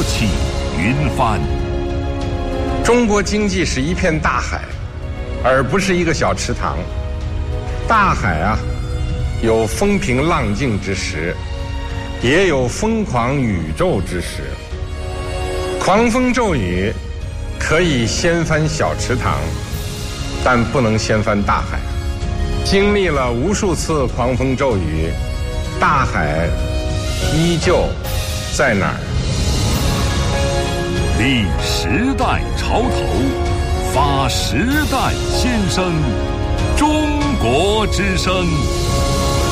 起云帆。 中国经济是一片大海，而不是一个小池塘。大海啊，有风平浪静之时，也有疯狂宇宙之时。狂风骤雨可以掀翻小池塘，但不能掀翻大海。经历了无数次狂风骤雨，大海依旧在那儿。 立时代潮头，发时代先声，中国之声。